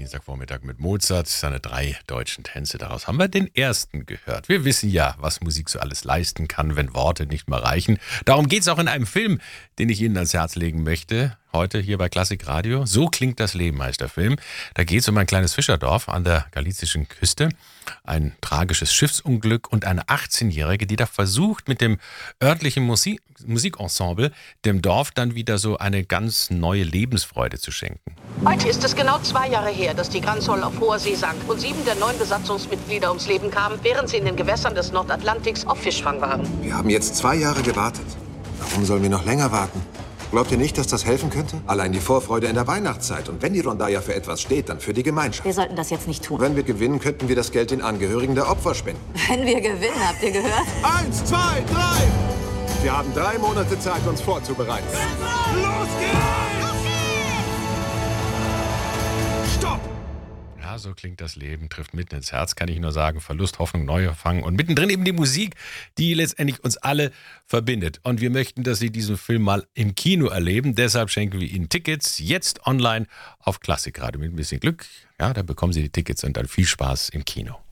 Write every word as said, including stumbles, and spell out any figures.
Dienstagvormittag mit Mozart, seine drei deutschen Tänze. Daraus haben wir den ersten gehört. Wir wissen ja, was Musik so alles leisten kann, wenn Worte nicht mehr reichen. Darum geht es auch in einem Film, den ich Ihnen ans Herz legen möchte. Heute hier bei Klassik Radio. So klingt das Leben, heißt der Film. Da geht es um ein kleines Fischerdorf an der galizischen Küste. Ein tragisches Schiffsunglück und eine achtzehnjährige, die da versucht, mit dem örtlichen Musik Musikensemble dem Dorf dann wieder so eine ganz neue Lebensfreude zu schenken. Heute ist es genau zwei Jahre her, dass die Granzoll auf hoher See sank und sieben der neun Besatzungsmitglieder ums Leben kamen, während sie in den Gewässern des Nordatlantiks auf Fischfang waren. Wir haben jetzt zwei Jahre gewartet. Warum sollen wir noch länger warten? Glaubt ihr nicht, dass das helfen könnte? Allein die Vorfreude in der Weihnachtszeit. Und wenn die Rondalla für etwas steht, dann für die Gemeinschaft. Wir sollten das jetzt nicht tun. Wenn wir gewinnen, könnten wir das Geld den Angehörigen der Opfer spenden. Wenn wir gewinnen, habt ihr gehört? Eins, zwei, drei! Wir haben drei Monate Zeit, uns vorzubereiten. Los geht's! Stopp! Ja, so klingt das Leben, trifft mitten ins Herz, kann ich nur sagen. Verlust, Hoffnung, Neuanfang und mittendrin eben die Musik, die letztendlich uns alle verbindet. Und wir möchten, dass Sie diesen Film mal im Kino erleben. Deshalb schenken wir Ihnen Tickets jetzt online auf Klassik Radio. Mit ein bisschen Glück, ja, da bekommen Sie die Tickets und dann viel Spaß im Kino.